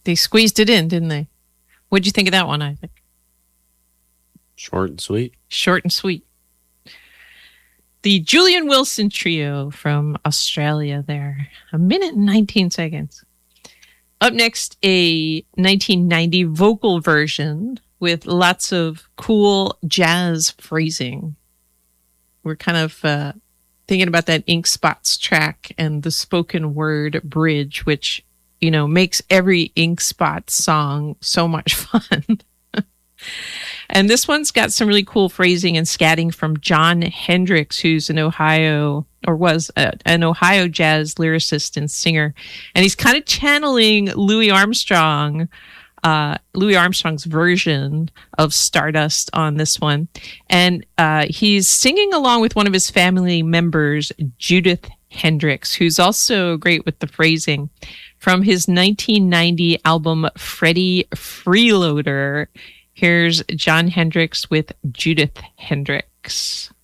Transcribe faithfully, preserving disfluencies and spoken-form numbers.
They squeezed it in, didn't they? What'd you think of that one, Isaac? Short and sweet. Short and sweet. The Julian Wilson Trio from Australia there. A minute and nineteen seconds. Up next, a nineteen ninety vocal version with lots of cool jazz phrasing. We're kind of uh, thinking about that Ink Spots track and the spoken word bridge, which, you know, makes every Ink Spots song so much fun. And this one's got some really cool phrasing and scatting from Jon Hendricks, who's an Ohio, or was a, an Ohio jazz lyricist and singer. And he's kind of channeling Louis Armstrong, uh, Louis Armstrong's version of Stardust on this one. And uh, he's singing along with one of his family members, Judith Hendricks, who's also great with the phrasing, from his nineteen ninety album, Freddie Freeloader. Here's Jon Hendricks with Judith Hendricks.